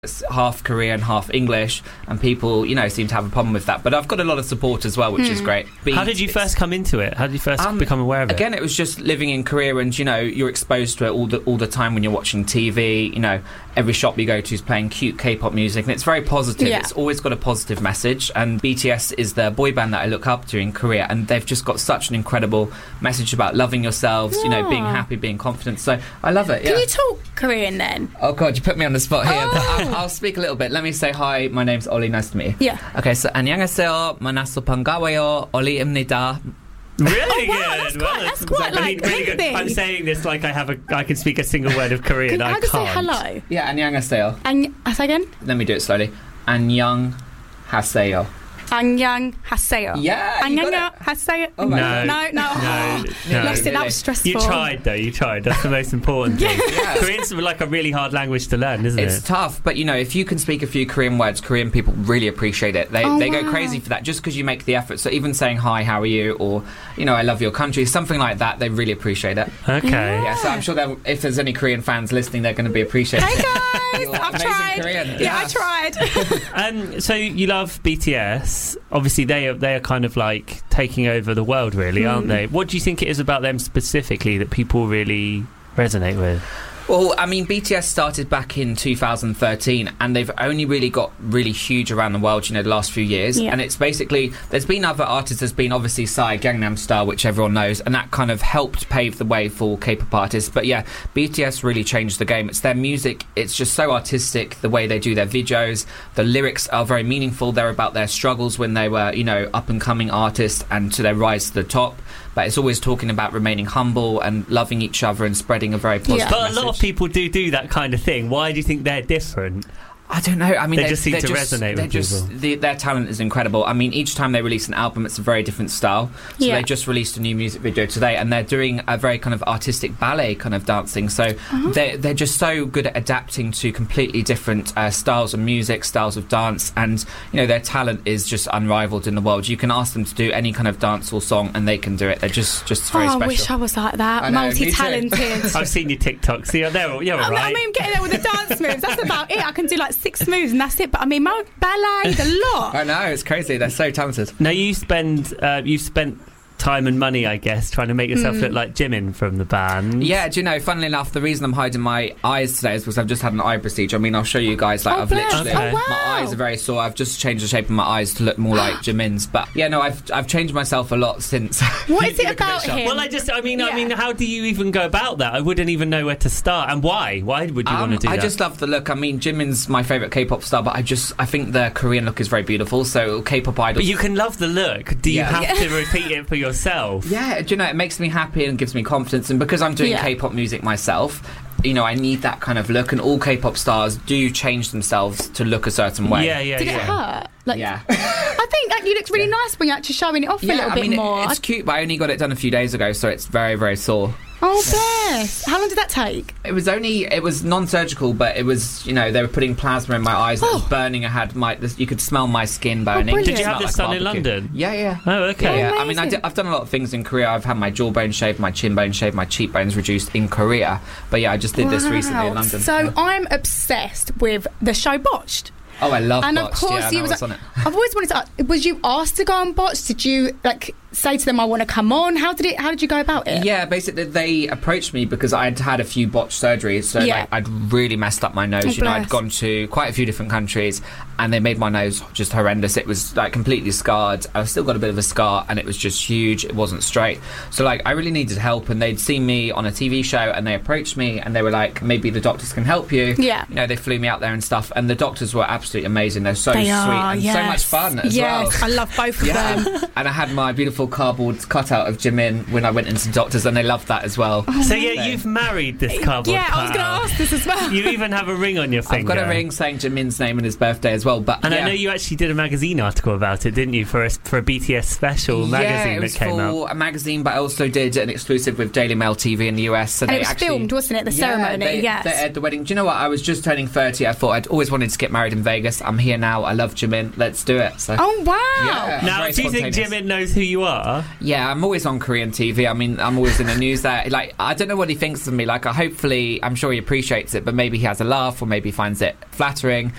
It's half Korean, half English, and people, seem to have a problem with that. But I've got a lot of support as well, which is great. How did you first come into it? How did you first become aware of it? Again, it was just living in Korea, and you're exposed to it all the time when you're watching TV. Every shop you go to is playing cute K-pop music, and it's very positive. Yeah. It's always got a positive message. And BTS is the boy band that I look up to in Korea, and they've just got such an incredible message about loving yourselves, being happy, being confident. So I love it. Can you talk Korean then? Oh God, you put me on the spot here. But I'll speak a little bit. Let me say hi. My name's Ollie. Nice to meet you. Yeah. Okay. So 안녕하세요. 만나서 반가워요. Olli입니다. Really wow, good. That's quite really good. lengthy. I'm saying this like I can speak a single word of Korean. How I to can't. say hello? Yeah. 안녕하세요. Say again? Let me do it slowly. 안녕하세요. 안녕하세요. Yeah. 안녕하세요. Oh my God. No. Lost it. That was stressful. You tried though. You tried. That's the most important thing. Yeah. Korean's like a really hard language to learn, isn't it? It's tough, but if you can speak a few Korean words, Korean people really appreciate it. They go crazy for that just because you make the effort. So even saying hi, how are you, or I love your country, something like that, they really appreciate it. Okay. Yeah. So I'm sure if there's any Korean fans listening, they're going to be appreciating. Hey guys, I've amazing tried. Korean. Yeah, I tried. So you love BTS. Obviously, they are kind of like taking over the world, really, aren't they? What do you think it is about them specifically that people really resonate with? Well, I mean, BTS started back in 2013, and they've only really got really huge around the world, the last few years. Yeah. And it's basically, there's been other artists, there's been obviously Psy, Gangnam Style, which everyone knows, and that kind of helped pave the way for K-pop artists. But yeah, BTS really changed the game. It's their music, it's just so artistic, the way they do their videos. The lyrics are very meaningful. They're about their struggles when they were, up-and-coming artists and to their rise to the top. But it's always talking about remaining humble and loving each other and spreading a very positive But message. a lot of people do that kind of thing. Why do you think they're different? I don't know. I mean, they just seem to resonate with people. Their talent is incredible. I mean, each time they release an album, it's a very different style. So they just released a new music video today, and they're doing a very kind of artistic ballet kind of dancing. So they're just so good at adapting to completely different styles of music, styles of dance, and their talent is just unrivaled in the world. You can ask them to do any kind of dance or song, and they can do it. They're just very special. I wish I was like that, multi-talented. I've seen your TikToks. You're all right. I mean, I'm getting there with the dance moves. That's about it. I can do like 6 moves and that's it. But I mean, my ballet, a lot. I know, it's crazy. They're so talented. Now you've spent time and money, I guess, trying to make yourself look like Jimin from the band. Yeah, do you know, funnily enough, the reason I'm hiding my eyes today is because I've just had an eye procedure. I mean, I'll show you guys, like, my eyes are very sore. I've just changed the shape of my eyes to look more like Jimin's. But yeah, no, I've changed myself a lot since. What is it about him? Well, I mean, how do you even go about that? I wouldn't even know where to start. And why? Why would you want to do that? I just love the look. I mean, Jimin's my favourite K-pop star, but I think the Korean look is very beautiful. So K-pop idols. But you can love the look. Do you have to repeat it for yourself? Yeah, do you know, it makes me happy and gives me confidence. And because I'm doing K-pop music myself, I need that kind of look. And all K-pop stars do change themselves to look a certain way. Did it hurt? I think you looked really nice when you're actually showing it off a little bit more. It's cute, but I only got it done a few days ago, so it's very, very sore. Oh, bless. How long did that take? It was non-surgical, but it was, they were putting plasma in my eyes. It was burning. You could smell my skin burning. Did you have this done in London? Yeah. Oh, okay. Yeah. I mean, I've done a lot of things in Korea. I've had my jawbone shaved, my chin bone shaved, my cheekbones reduced in Korea. But yeah, I just did this recently in London. So I'm obsessed with the show Botched. Oh, I love and Botched. Of course, I was on it. I've always wanted to ask, was you asked to go on Botched? Did you say to them, I want to come on? How did you go about it? Yeah, basically they approached me because I'd had a few botched surgeries, so I'd really messed up my nose. I'd gone to quite a few different countries, and they made my nose just horrendous. It was completely scarred. I've still got a bit of a scar, and it was just huge. It wasn't straight. So I really needed help, and they'd seen me on a TV show, and they approached me, and they were like, maybe the doctors can help you. Yeah. They flew me out there and stuff, and the doctors were absolutely amazing. They're so sweet and so much fun as well. Yes, I love both of them. And I had my beautiful cardboard cutout of Jimin when I went into doctors, and they loved that as well. So you've married this cardboard cutout. I was going to ask this as well. You even have a ring on your finger. I've got a ring saying Jimin's name and his birthday as well. And I know you actually did a magazine article about it, didn't you, for a BTS special magazine that came out? Yeah, it was for a magazine, but I also did an exclusive with Daily Mail TV in the US. So and it was filmed, wasn't it, the ceremony? They aired the wedding. Do you know what? I was just turning 30. I thought I'd always wanted to get married in Vegas. I'm here now. I love Jimin. Let's do it. So, oh, wow. Yeah, now, do you think Jimin knows who you are? are? Yeah, I'm always on Korean TV. I mean, I'm always in the news there. Like, I don't know what he thinks of me. Like, hopefully, I'm sure he appreciates it, but maybe he has a laugh or maybe finds it flattering.